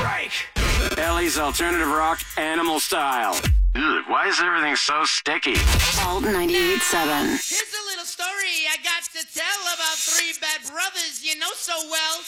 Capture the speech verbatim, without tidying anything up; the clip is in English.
Strike! Ellie's alternative rock, Animal Style. Dude, why is everything so sticky? Alt ninety-eight point seven. Here's a little story I got to tell about three bad brothers you know so well.